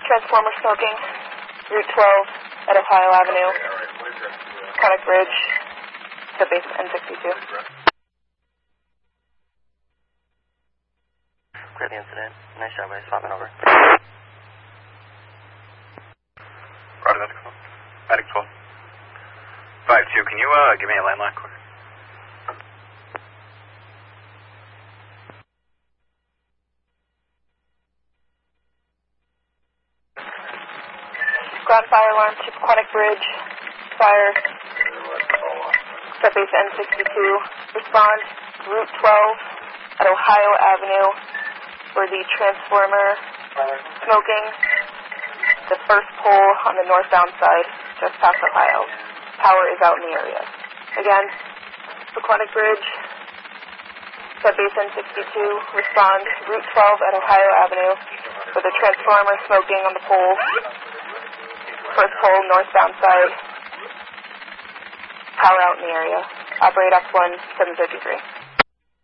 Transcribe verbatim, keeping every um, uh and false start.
transformer smoking, Route twelve at Ohio Avenue, Conic Bridge, to base N sixty-two. Clear the incident. Nice job, guys. Swapping over. Roger that. Medic twelve. five two, can you uh, give me a landline quick? Ground fire alarm to Conic Bridge, fire, set base N sixty-two, respond, Route twelve at Ohio Avenue for the transformer smoking, the first pole on the northbound side, just past Ohio. Power is out in the area. Again, for Conic Bridge, set base N sixty-two, respond, Route twelve at Ohio Avenue for the transformer smoking on the pole, first pole, northbound side, power out in the area. Operate X one seven fifty-three.